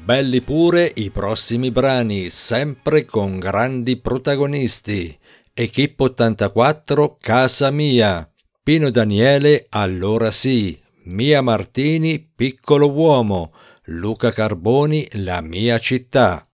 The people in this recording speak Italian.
Belli pure i prossimi brani, sempre con grandi protagonisti. Equipe 84, Casa Mia. Pino Daniele, Allora sì. Mia Martini, Piccolo uomo. Luca Carboni, La mia città.